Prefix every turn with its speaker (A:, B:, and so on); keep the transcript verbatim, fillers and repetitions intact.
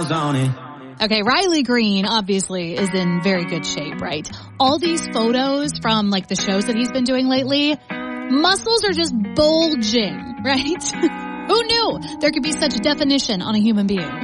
A: miles on it.
B: Okay, Riley Green obviously is in very good shape, right? All these photos from like the shows that he's been doing lately, muscles are just bulging, right? Who knew there could be such definition on a human being?